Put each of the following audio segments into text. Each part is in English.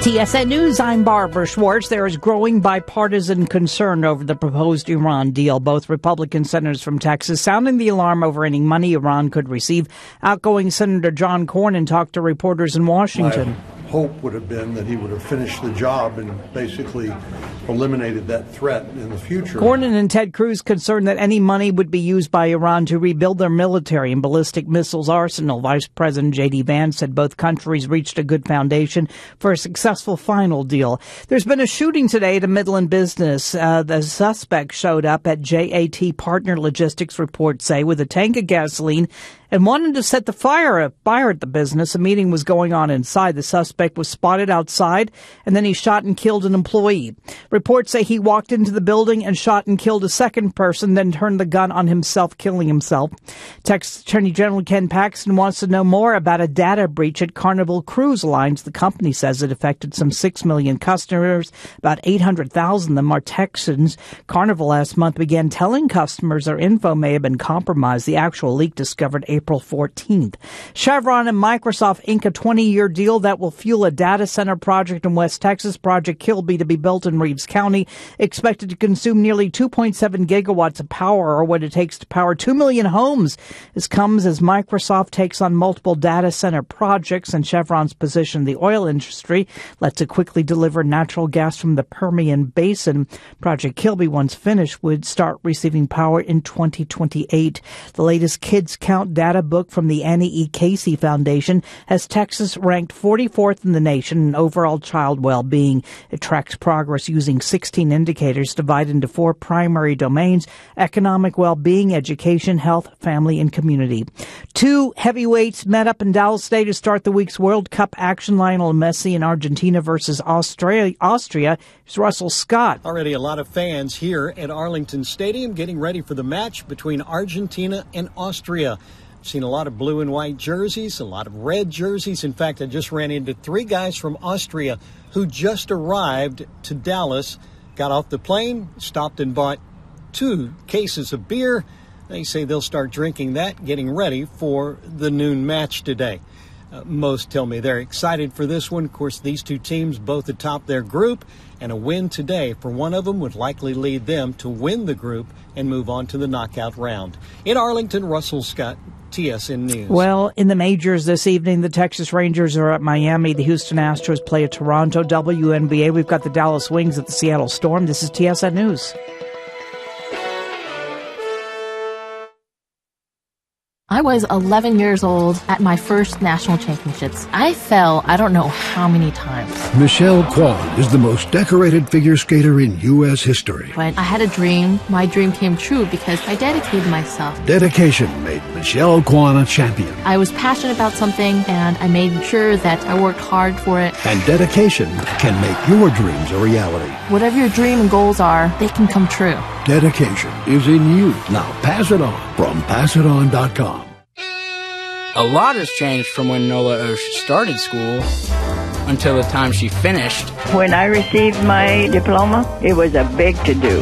TSN News, I'm Barbara Schwartz. There is growing bipartisan concern over the proposed Iran deal. Both Republican senators from Texas sounding the alarm over any money Iran could receive. Outgoing Senator John Cornyn talked to reporters in Washington. My hope would have been that he would have finished the job and basically eliminated that threat in the future. Cornyn and Ted Cruz concerned that any money would be used by Iran to rebuild their military and ballistic missiles arsenal. Vice President J.D. Vance said both countries reached a good foundation for a successful final deal. There's been a shooting today at a Midland business. The suspect showed up at JAT Partner Logistics, reports say, with a tank of gasoline and wanted to set the fire at the business. A meeting was going on inside. The suspect was spotted outside, and then he shot and killed an employee. Reports say he walked into the building and shot and killed a second person, then turned the gun on himself, killing himself. Texas Attorney General Ken Paxton wants to know more about a data breach at Carnival Cruise Lines. The company says it affected some 6 million customers. About 800,000 of them are Texans. Carnival last month began telling customers their info may have been compromised. The actual leak discovered April 14th. Chevron and Microsoft ink a 20-year deal that will fuel a data center project in West Texas. Project Kilby, to be built in Reeves County, expected to consume nearly 2.7 gigawatts of power, or what it takes to power 2 million homes. This comes as Microsoft takes on multiple data center projects, and Chevron's position in the oil industry lets it quickly deliver natural gas from the Permian Basin. Project Kilby, once finished, would start receiving power in 2028. The latest Kids Count data book from the Annie E. Casey Foundation has Texas ranked 44th in the nation in overall child well-being. It tracks progress using 16 indicators divided into 4 primary domains: economic well-being, education, health, family, and community. 2 heavyweights met up in Dallas today to start the week's World Cup action. Lionel Messi in Argentina versus Austria. Here's Russell Scott. Already a lot of fans here at Arlington Stadium getting ready for the match between Argentina and Austria. Seen a lot of blue and white jerseys, a lot of red jerseys. In fact, I just ran into 3 guys from Austria who just arrived to Dallas, got off the plane, stopped and bought 2 cases of beer. They say they'll start drinking that, getting ready for the noon match today. Most tell me they're excited for this one. Of course, these 2 teams both atop their group, and a win today for one of them would likely lead them to win the group and move on to the knockout round. In Arlington, Russell Scott, TSN News. Well, in the majors this evening, the Texas Rangers are at Miami. The Houston Astros play at Toronto. WNBA, we've got the Dallas Wings at the Seattle Storm. This is TSN News. I was 11 years old at my first national championships. I fell I don't know how many times. Michelle Kwan is the most decorated figure skater in U.S. history. But I had a dream. My dream came true because I dedicated myself. Dedication made Michelle Kwan a champion. I was passionate about something, and I made sure that I worked hard for it. And dedication can make your dreams a reality. Whatever your dream and goals are, they can come true. Dedication is in you. Now pass it on from passiton.com. A lot has changed from when Nola Osh started school until the time she finished. When I received my diploma, it was a big to-do.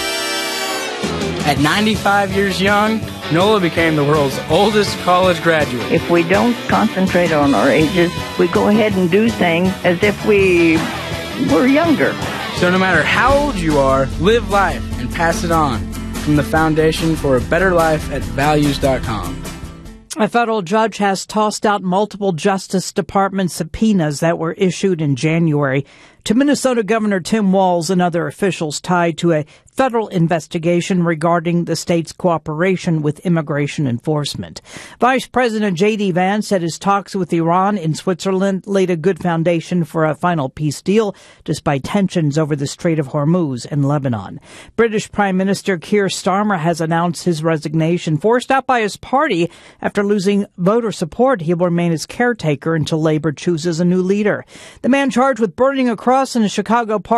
At 95 years young, Nola became the world's oldest college graduate. If we don't concentrate on our ages, we go ahead and do things as if we were younger. So no matter how old you are, live life and pass it on. From the Foundation for a Better Life at Values.com. A federal judge has tossed out multiple Justice Department subpoenas that were issued in January to Minnesota Governor Tim Walz and other officials tied to a federal investigation regarding the state's cooperation with immigration enforcement. Vice President J.D. Vance said his talks with Iran in Switzerland laid a good foundation for a final peace deal, despite tensions over the Strait of Hormuz in Lebanon. British Prime Minister Keir Starmer has announced his resignation, forced out by his party after losing voter support. He will remain as caretaker until Labour chooses a new leader. The man charged with burning a cross in a Chicago park